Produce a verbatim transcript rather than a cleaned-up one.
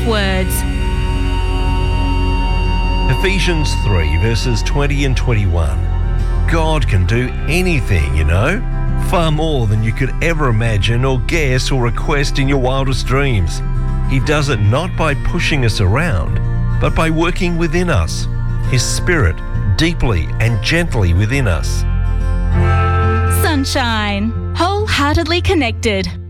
words. Ephesians three, verses twenty and twenty-one. God can do anything, you know, far more than you could ever imagine or guess or request in your wildest dreams. He does it not by pushing us around, but by working within us, His Spirit deeply and gently within us. Sunshine. Wholeheartedly connected.